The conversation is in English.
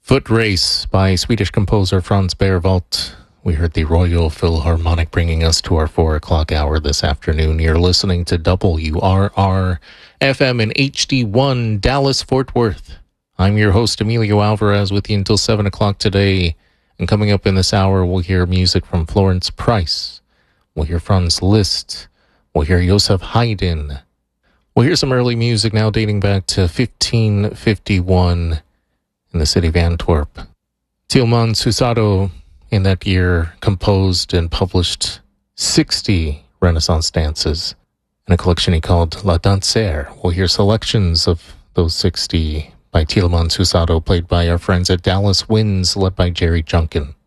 Foot Race by Swedish composer Franz Berwald. We heard the Royal Philharmonic bringing us to our 4 o'clock hour this afternoon. You're listening to WRR FM in HD1 Dallas Fort Worth. I'm your host Emilio Alvarez with you until 7 o'clock today. And coming up in this hour, we'll hear music from Florence Price. We'll hear Franz Liszt. We'll hear Joseph Haydn. We'll hear some early music now dating back to 1551 in the city of Antwerp. Tieleman Susato in that year composed and published 60 Renaissance dances in a collection he called La Danser. We'll hear selections of those 60 by Tieleman Susato, played by our friends at Dallas Winds, led by Jerry Junkin.